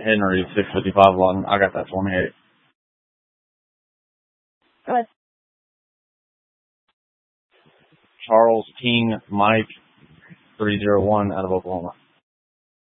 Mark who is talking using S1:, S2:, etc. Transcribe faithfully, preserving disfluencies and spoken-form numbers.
S1: Henry, six fifty-five London. I got that twenty-eight.
S2: Go ahead.
S1: Charles King Mike, three zero one out of Oklahoma.